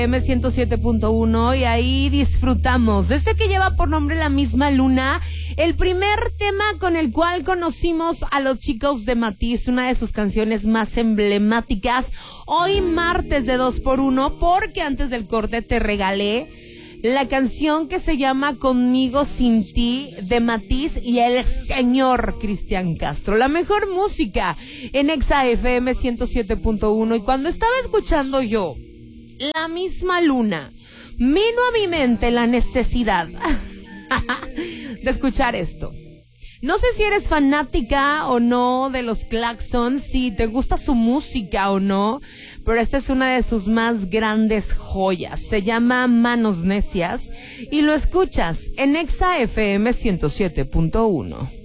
M107.1 y ahí disfrutamos de este que lleva por nombre La Misma Luna, el primer tema con el cual conocimos a los chicos de Matiz, una de sus canciones más emblemáticas. Hoy martes de 2x1, porque antes del corte te regalé la canción que se llama Conmigo Sin Ti de Matiz y el señor Cristian Castro. La mejor música en Exa FM 107.1. Y cuando estaba escuchando yo La Misma Luna, vino a mi mente la necesidad de escuchar esto. No sé si eres fanática o no de los Claxons, si te gusta su música o no, pero esta es una de sus más grandes joyas. Se llama Manos Necias y lo escuchas en Exa FM 107.1.